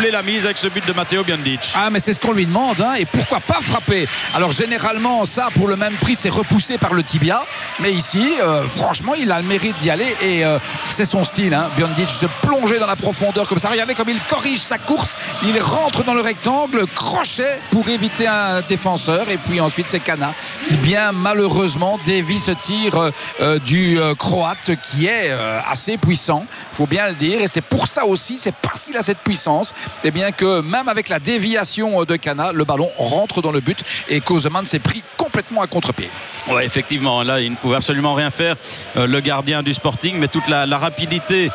doublé la mise avec ce but de Matteo Biondic. Ah, mais c'est ce qu'on lui demande, hein, et pourquoi pas frapper. Alors généralement ça pour le même prix c'est repoussé par le tibia, mais ici franchement il a le mérite d'y aller et c'est son style, hein, Biondic, de plonger dans la profondeur comme ça. Regardez comme il corrige sa course, il rentre dans le rectangle, crochet pour éviter un défenseur, et puis ensuite c'est Cana qui bien malheureusement dévie ce tir du Croate qui est assez puissant, faut bien le dire, et c'est pour ça aussi, c'est parce qu'il a cette puissance, et bien que même avec la déviation de Cana, le ballon rentre dans le but et Kozeman s'est pris complètement à contre-pied. Ouais, effectivement, là il ne pouvait absolument rien faire, le gardien du Sporting, mais toute la rapidité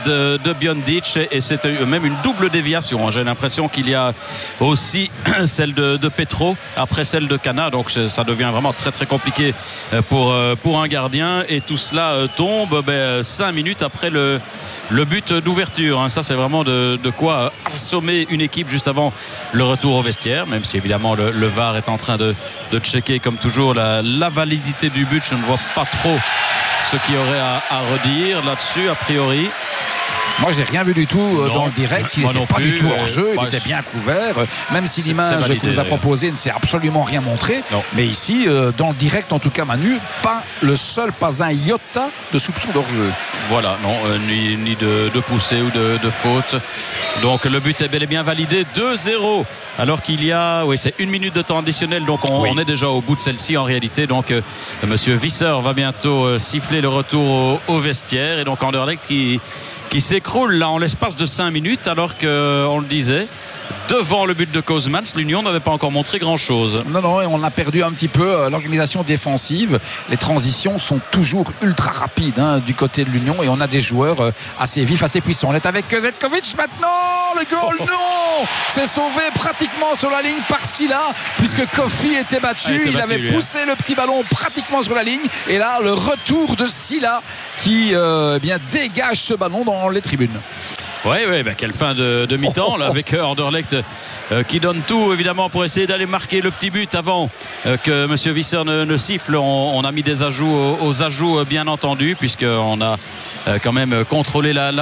de Biondic, et c'est même une double déviation, hein. J'ai l'impression qu'il y a aussi celle de Petro après celle de Cana, donc ça devient vraiment très très compliqué pour un gardien, et tout cela tombe 5 minutes après le but d'ouverture, hein. Ça c'est vraiment de quoi assommer une équipe juste avant le retour au vestiaire, même si évidemment le VAR est en train de checker comme toujours la validité du but. Je ne vois pas trop ce qu'il y aurait à redire là-dessus a priori. Moi j'ai rien vu du tout dans le direct, il n'était pas du tout hors jeu, il était bien couvert, même si l'image que nous a proposée ne s'est absolument rien montré, mais ici dans le direct en tout cas Manu, pas un iota de soupçon d'hors jeu. Voilà, non, ni de poussée ou de faute, donc le but est bel et bien validé, 2-0 alors qu'il y a, oui, c'est 1 minute de temps additionnel, donc on est déjà au bout de celle-ci en réalité, donc monsieur Visser va bientôt siffler le retour au vestiaire, et donc Anderlecht qui s'écroule là en l'espace de 5 minutes, alors qu'on le disait, devant le but de Kozeman, l'Union n'avait pas encore montré grand-chose. Non, et on a perdu un petit peu l'organisation défensive. Les transitions sont toujours ultra rapides, hein, du côté de l'Union, et on a des joueurs assez vifs, assez puissants. On est avec Zetkovic maintenant, le goal, non, c'est sauvé pratiquement sur la ligne par Silla, puisque Kofi était battu, il avait poussé le petit ballon pratiquement sur la ligne, et là le retour de Silla qui bien dégage ce ballon dans les tribunes. Oui, quelle fin de mi-temps là, avec Anderlecht qui donne tout évidemment pour essayer d'aller marquer le petit but avant que monsieur Visser ne siffle. On a mis des ajouts aux ajouts bien entendu, puisqu'on a quand même contrôlé la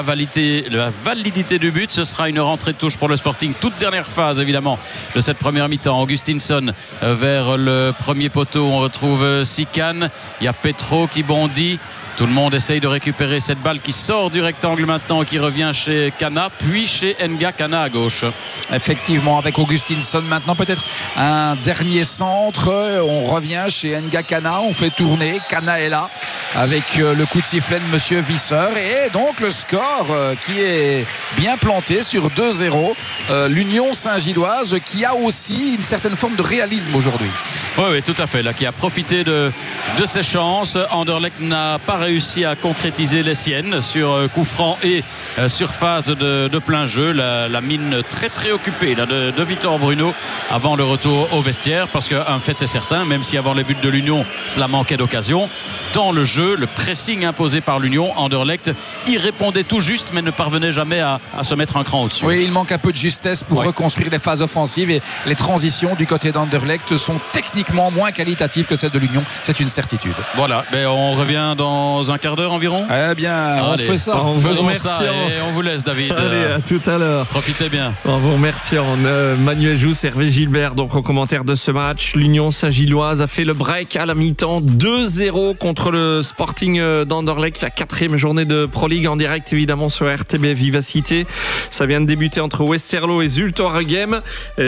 validité du but. Ce sera une rentrée de touche pour le Sporting, toute dernière phase évidemment de cette première mi-temps. Augustinsson vers le premier poteau, on retrouve Sikan, il y a Petro qui bondit. Tout le monde essaye de récupérer cette balle qui sort du rectangle maintenant, qui revient chez Cana, puis chez Nga Cana à gauche. Effectivement, avec Augustinsson maintenant, peut-être un dernier centre. On revient chez Nga Cana, on fait tourner. Cana est là avec le coup de sifflet de monsieur Visser. Et donc le score qui est bien planté sur 2-0. L'Union Saint-Gilloise qui a aussi une certaine forme de réalisme aujourd'hui. Oui, tout à fait. Là, qui a profité de ses chances. Anderlecht n'a pas réussi à concrétiser les siennes sur coup franc et surface de plein jeu. La mine très préoccupée là, de Victor Bruno avant le retour au vestiaire, parce qu'un fait est certain, même si avant les buts de l'Union cela manquait d'occasion, dans le jeu, le pressing imposé par l'Union, Anderlecht y répondait tout juste, mais ne parvenait jamais à se mettre un cran au-dessus. Oui, il manque un peu de justesse pour reconstruire les phases offensives, et les transitions du côté d'Anderlecht sont techniquement moins qualitatives que celles de l'Union, c'est une certitude. Voilà, mais on revient dans un quart d'heure environ. Eh bien, on fait ça. Faisons ça et on vous laisse, David. Allez, à tout à l'heure. Profitez bien. En vous remerciant, Manuel Jousse, Hervé Gilbert, donc au commentaire de ce match. L'Union Saint-Gilloise a fait le break à la mi-temps, 2-0 contre le Sporting d'Anderlecht, la 4e journée de Pro League en direct évidemment sur RTB Vivacité. Ça vient de débuter entre Westerlo et Zulte Waregem,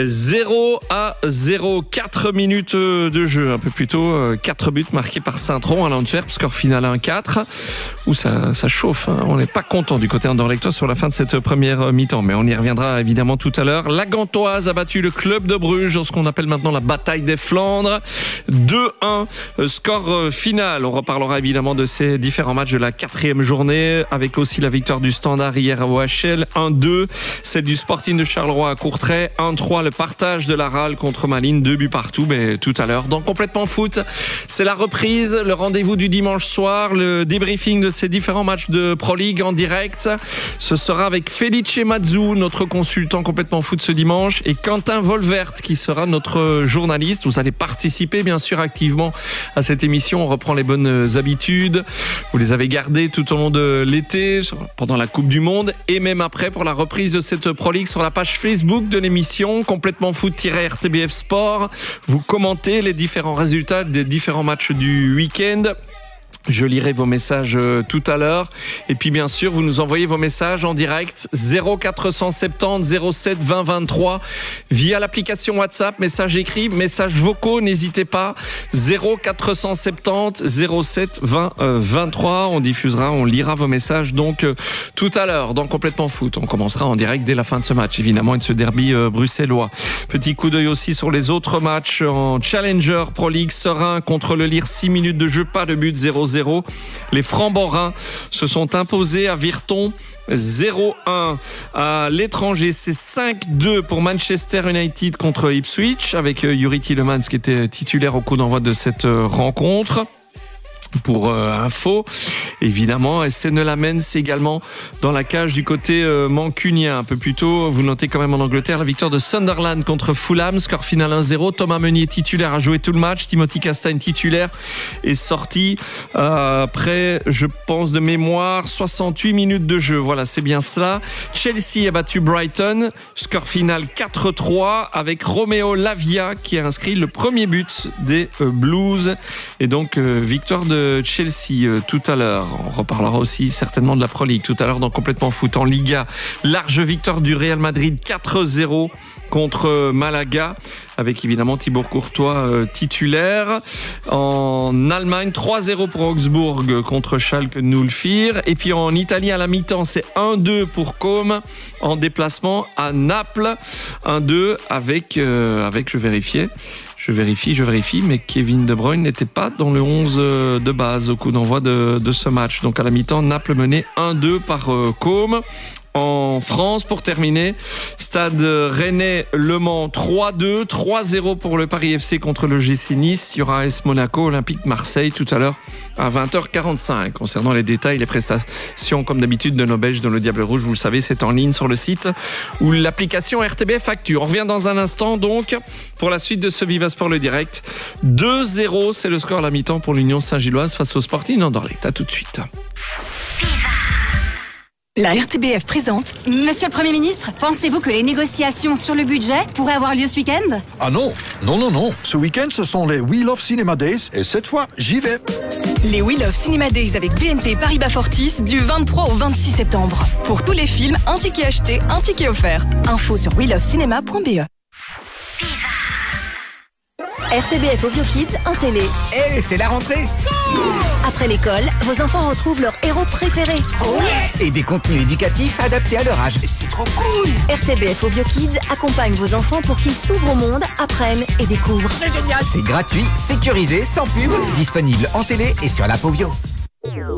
0-0, 4 minutes de jeu, un peu plus tôt, 4 buts marqués par Saint-Tron à l'Antwerp, score final 1-4, où ça chauffe, hein. On n'est pas content du côté anderlechtois sur la fin de cette première mi-temps, mais on y reviendra évidemment tout à l'heure. La Gantoise a battu le club de Bruges dans ce qu'on appelle maintenant la bataille des Flandres, 2-1, score final. On reparlera évidemment de ces différents matchs de la 4e journée, avec aussi la victoire du Standard hier à OHL, 1-2, celle du Sporting de Charleroi à Courtrai, 1-3, le partage de la RAL contre Malines, 2 buts partout, mais tout à l'heure dans Complètement Foot, c'est la reprise, le rendez-vous du dimanche soir, le le débriefing de ces différents matchs de Pro League en direct. Ce sera avec Felice Mazzu, notre consultant complètement foot ce dimanche, et Quentin Volvert qui sera notre journaliste. Vous allez participer bien sûr activement à cette émission. On reprend les bonnes habitudes. Vous les avez gardées tout au long de l'été, pendant la Coupe du Monde et même après pour la reprise de cette Pro League sur la page Facebook de l'émission complètement foot-RTBF Sport. Vous commentez les différents résultats des différents matchs du week-end. Je lirai vos messages tout à l'heure. Et puis bien sûr, vous nous envoyez vos messages en direct 0470 07 20 23 via l'application WhatsApp, messages écrits, messages vocaux, n'hésitez pas. 0470 07 20 23. On diffusera, on lira vos messages donc tout à l'heure dans Complètement Foot. On commencera en direct dès la fin de ce match, évidemment, et de ce derby bruxellois. Petit coup d'œil aussi sur les autres matchs en Challenger Pro League. Serein contre le Lire, 6 minutes de jeu, pas de but, 0-0. Les Francs-Borins se sont imposés à Virton 0-1 à l'étranger. C'est 5-2 pour Manchester United contre Ipswich avec Yuri Tielemans qui était titulaire au coup d'envoi de cette rencontre. Pour info, évidemment, SC Neulamens également dans la cage du côté mancunien. Un peu plus tôt, vous notez quand même en Angleterre la victoire de Sunderland contre Fulham, score final 1-0. Thomas Meunier titulaire a joué tout le match. Timothy Castagne titulaire est sorti après, je pense de mémoire, 68 minutes de jeu. Voilà, c'est bien cela. Chelsea a battu Brighton, score final 4-3 avec Romeo Lavia qui a inscrit le premier but des Blues. Et donc victoire de Chelsea tout à l'heure. On reparlera aussi certainement de la Pro League tout à l'heure dans Complètement Foot. En Liga, large victoire du Real Madrid 4-0 contre Malaga avec évidemment Thibaut Courtois titulaire. En Allemagne, 3-0 pour Augsbourg contre Schalke 04. Et puis en Italie à la mi-temps, c'est 1-2 pour Côme en déplacement à Naples. 1-2 avec je vérifie, mais Kevin De Bruyne n'était pas dans le 11 de base au coup d'envoi de ce match. Donc à la mi-temps, Naples menait 1-2 par Côme. En France, pour terminer, Stade Rennais-Le Mans 3-2, 3-0 pour le Paris FC contre le GC Nice. Il y aura AS Monaco, Olympique Marseille tout à l'heure à 20h45. Concernant les détails, les prestations comme d'habitude de nos Belges dans le Diable Rouge, vous le savez, c'est en ligne sur le site ou l'application RTBF Actu. On revient dans un instant donc pour la suite de ce Viva Sport le direct. 2-0, c'est le score à la mi-temps pour l'Union Saint-Gilloise face au Sporting Anderlecht. À tout de suite. La RTBF présente. Monsieur le Premier ministre, pensez-vous que les négociations sur le budget pourraient avoir lieu ce week-end ? Ah non. Ce week-end, ce sont les We Love Cinema Days et cette fois, j'y vais. Les We Love Cinema Days avec BNP Paribas Fortis du 23 au 26 septembre. Pour tous les films, un ticket acheté, un ticket offert. Info sur welovecinema.be. RTBF Ovio Kids en télé. Hey, c'est la rentrée! Après l'école, vos enfants retrouvent leur héros préféré. Et des contenus éducatifs adaptés à leur âge. C'est trop cool! RTBF Ovio Kids accompagne vos enfants pour qu'ils s'ouvrent au monde, apprennent et découvrent. C'est génial! C'est gratuit, sécurisé, sans pub, disponible en télé et sur l'app Ovio.